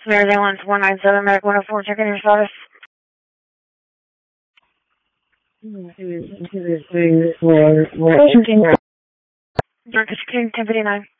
American Airlines 197, American 104, checking your status. Director 16, 1059.